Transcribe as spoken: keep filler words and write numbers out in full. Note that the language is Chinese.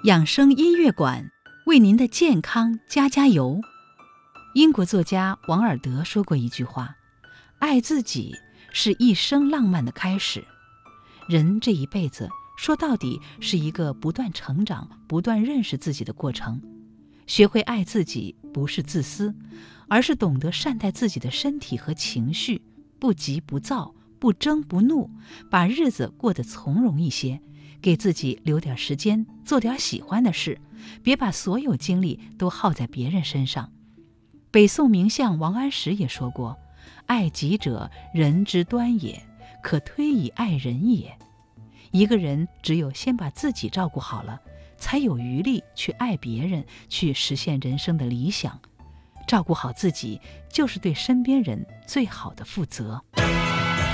养生音乐馆为您的健康加加油。英国作家王尔德说过一句话：爱自己是一生浪漫的开始。人这一辈子说到底是一个不断成长、不断认识自己的过程。学会爱自己不是自私，而是懂得善待自己的身体和情绪，不急不躁，不争不怒，把日子过得从容一些，给自己留点时间做点喜欢的事，别把所有精力都耗在别人身上。北宋名相王安石也说过：爱己者，人之端也，可推以爱人也。一个人只有先把自己照顾好了，才有余力去爱别人，去实现人生的理想。照顾好自己，就是对身边人最好的负责。